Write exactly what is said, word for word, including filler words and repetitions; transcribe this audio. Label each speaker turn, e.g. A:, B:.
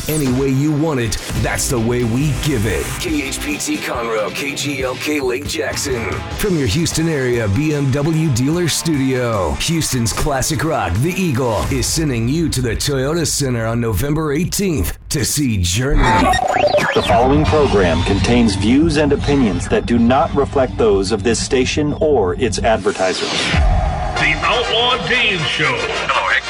A: any way you want it, that's the way we give it. K H P T Conroe, K G L K Lake Jackson. From your Houston area B M W dealer studio, Houston's classic rock, The Eagle, is sending you to the Toyota Center on November eighteenth to see Journey.
B: The following program contains views and opinions that do not reflect those of this station or its advertisers.
C: The Outlaw Dave Show.
D: Hello, Rick.